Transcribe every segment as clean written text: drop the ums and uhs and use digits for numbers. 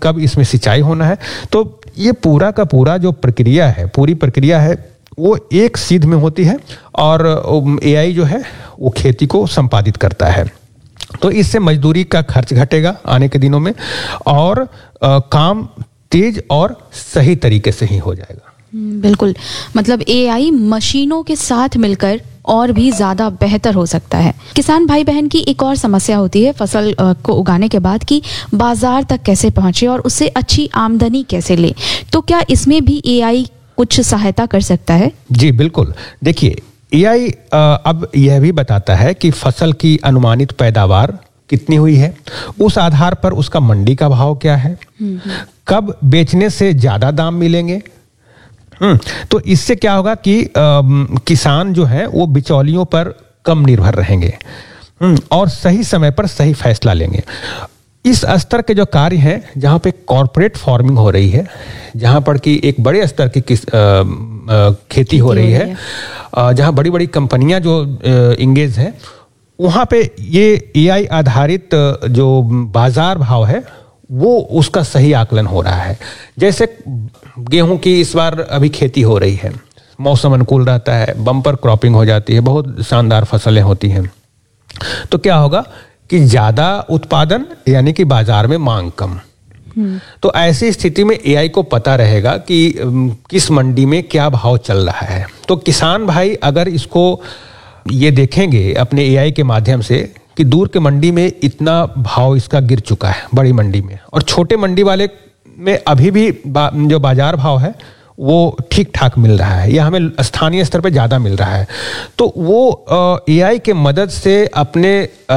कब इसमें सिंचाई होना है। तो ये पूरा का पूरा जो प्रक्रिया है, पूरी प्रक्रिया है, वो एक सीध में होती है और एआई जो है वो खेती को संपादित करता है। तो इससे मजदूरी का खर्च घटेगा आने के दिनों में और काम तेज और सही तरीके से ही हो जाएगा। बिल्कुल, मतलब एआई मशीनों के साथ मिलकर और भी ज़्यादा बेहतर हो सकता है। किसान भाई बहन की एक और समस्या होती है फसल को उगाने के बाद कि बाजार तक कैसे पहुंचे और उससे अच्छी आमदनी कैसे ले। तो क्या इसमें भी एआई कुछ सहायता कर सकता है? जी बिल्कुल। देखिए, एआई अब यह भी बताता है कि फसल की अनुमानित पैदावार कितनी हुई है, उस आधार पर उसका मंडी का भाव क्या है, कब बेचने से ज्यादा दाम मिलेंगे। तो इससे क्या होगा कि किसान जो है वो बिचौलियों पर कम निर्भर रहेंगे और सही समय पर सही फैसला लेंगे। इस स्तर के जो कार्य हैं, जहाँ पे कॉरपोरेट फार्मिंग हो रही है, जहाँ पर कि एक बड़े स्तर की खेती हो रही है, जहाँ बड़ी बड़ी कंपनियां जो इंगेज है, वहाँ पे ये एआई आधारित जो बाजार भाव है वो उसका सही आकलन हो रहा है। जैसे गेहूं की इस बार अभी खेती हो रही है, मौसम अनुकूल रहता है, बम्पर क्रॉपिंग हो जाती है, बहुत शानदार फसलें होती हैं। तो क्या होगा कि ज्यादा उत्पादन यानी कि बाजार में मांग कम। तो ऐसी स्थिति में एआई को पता रहेगा कि किस मंडी में क्या भाव चल रहा है। तो किसान भाई अगर इसको ये देखेंगे अपने एआई के माध्यम से कि दूर के मंडी में इतना भाव इसका गिर चुका है बड़ी मंडी में, और छोटे मंडी वाले में अभी भी जो बाजार भाव है वो ठीक ठाक मिल रहा है या हमें स्थानीय स्तर पे ज़्यादा मिल रहा है, तो वो एआई के मदद से अपने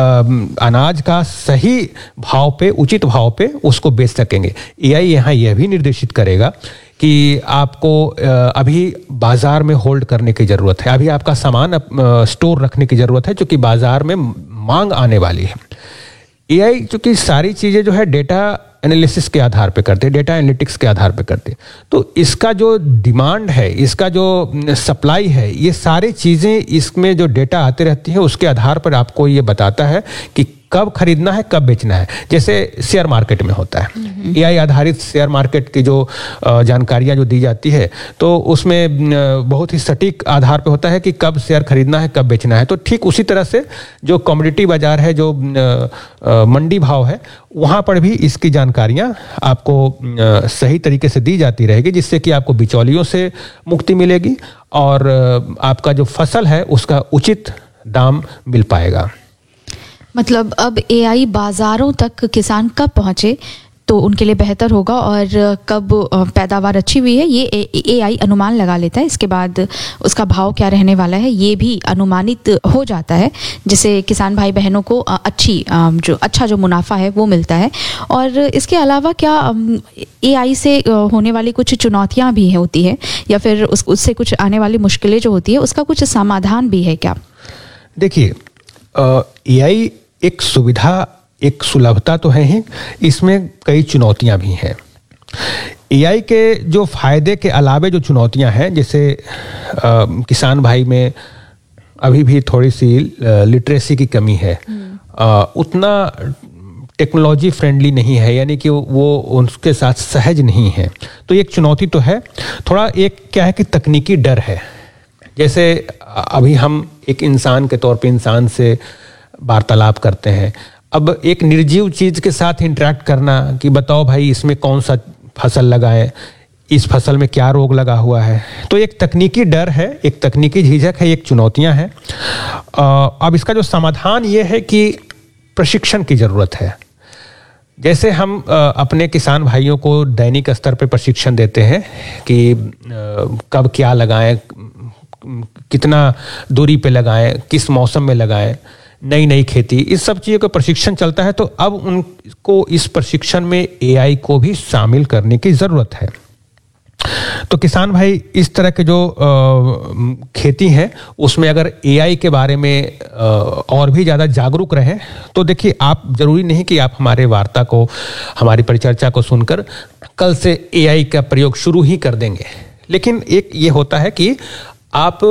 अनाज का सही भाव पे, उचित भाव पे उसको बेच सकेंगे। एआई यहाँ यह भी निर्देशित करेगा कि आपको अभी बाजार में होल्ड करने की ज़रूरत है, अभी आपका सामान स्टोर रखने की ज़रूरत है, क्योंकि बाजार में मांग आने वाली है। एआई चूंकि सारी चीज़ें जो है डेटा एनालिसिस के आधार पे करते हैं, डेटा एनालिटिक्स के आधार पे करते हैं, तो इसका जो डिमांड है, इसका जो सप्लाई है, ये सारी चीज़ें इसमें जो डेटा आते रहती हैं उसके आधार पर आपको ये बताता है कि कब खरीदना है, कब बेचना है। जैसे शेयर मार्केट में होता है, एआई आधारित शेयर मार्केट की जो जानकारियां जो दी जाती है, तो उसमें बहुत ही सटीक आधार पे होता है कि कब शेयर खरीदना है, कब बेचना है। तो ठीक उसी तरह से जो कमोडिटी बाजार है, जो मंडी भाव है, वहाँ पर भी इसकी जानकारियाँ आपको सही तरीके से दी जाती रहेगी, जिससे कि आपको बिचौलियों से मुक्ति मिलेगी और आपका जो फसल है उसका उचित दाम मिल पाएगा। मतलब अब एआई बाजारों तक किसान कब पहुंचे तो उनके लिए बेहतर होगा, और कब पैदावार अच्छी हुई है ये एआई अनुमान लगा लेता है। इसके बाद उसका भाव क्या रहने वाला है ये भी अनुमानित हो जाता है, जिससे किसान भाई बहनों को अच्छा जो मुनाफा है वो मिलता है। और इसके अलावा क्या एआई से होने वाली कुछ चुनौतियां भी होती है, या फिर उससे कुछ आने वाली मुश्किलें जो होती है उसका कुछ समाधान भी है क्या? देखिए, एआई एक सुविधा, एक सुलभता तो है ही, इसमें कई चुनौतियां भी हैं। एआई के जो फायदे के अलावे जो चुनौतियां हैं, जैसे किसान भाई में अभी भी थोड़ी सी लिटरेसी की कमी है, उतना टेक्नोलॉजी फ्रेंडली नहीं है, यानी कि वो उनके साथ सहज नहीं है। तो एक चुनौती तो है। थोड़ा एक क्या है कि तकनीकी डर है। जैसे अभी हम एक इंसान के तौर पे इंसान से वार्तालाप करते हैं, अब एक निर्जीव चीज के साथ इंटरेक्ट करना कि बताओ भाई इसमें कौन सा फसल लगाएं, इस फसल में क्या रोग लगा हुआ है, तो एक तकनीकी डर है, एक तकनीकी झिझक है, एक चुनौतियां हैं। अब इसका जो समाधान ये है कि प्रशिक्षण की जरूरत है। जैसे हम अपने किसान भाइयों को दैनिक स्तर पर प्रशिक्षण देते हैं कि कब क्या लगाएं, कितना दूरी पे लगाएं, किस मौसम में लगाएं, नई नई खेती, इस सब चीज़ों का प्रशिक्षण चलता है। तो अब उनको इस प्रशिक्षण में एआई को भी शामिल करने की ज़रूरत है। तो किसान भाई इस तरह के जो खेती है उसमें अगर एआई के बारे में और भी ज़्यादा जागरूक रहें, तो देखिए, आप ज़रूरी नहीं कि आप हमारे वार्ता को, हमारी परिचर्चा को सुनकर कल से एआई का प्रयोग शुरू ही कर देंगे, लेकिन एक ये होता है कि आप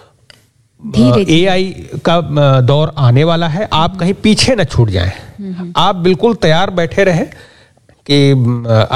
एआई का दौर आने वाला है, आप कहीं पीछे न छूट जाएं। आप बिल्कुल तैयार बैठे रहें कि